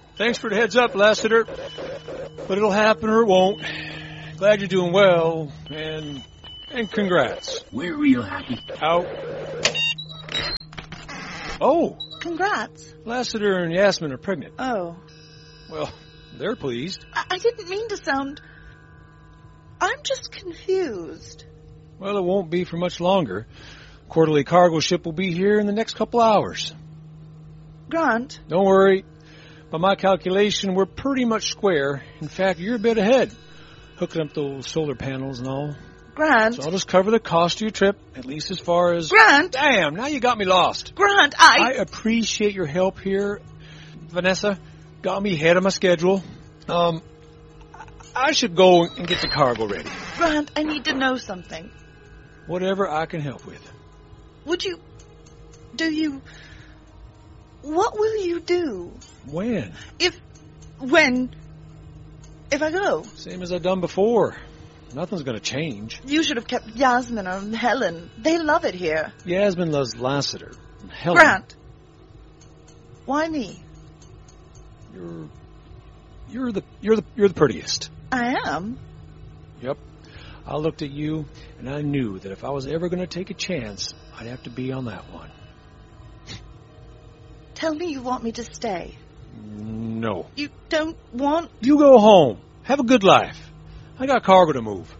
Thanks for the heads up, Lassiter. But it'll happen or it won't. Glad you're doing well, and congrats. We're real happy. Out. Oh, Congrats. Lassiter and Yasmin are pregnant. Oh. Well, they're pleased. I didn't mean to sound... I'm just confused. Well, it won't be for much longer. Quarterly cargo ship will be here in the next couple hours. Grant. Don't worry. By my calculation, we're pretty much square. In fact, you're a bit ahead, hooking up those solar panels and all. Grant. So I'll just cover the cost of your trip, at least as far as... Grant! Damn, now you got me lost. Grant, I appreciate your help here, Vanessa. Got me ahead of my schedule. I should go and get the cargo ready. Grant, I need to know something. Whatever I can help with. Would you... What will you do? When? If I go? Same as I've done before. Nothing's going to change. You should have kept Yasmin or Helen. They love it here. Yasmin loves Lassiter. Helen... Grant. Why me? You're the prettiest. I am? Yep. I looked at you, and I knew that if I was ever going to take a chance, I'd have to be on that one. Tell me you want me to stay. No. You don't want... You go home. Have a good life. I got cargo to move.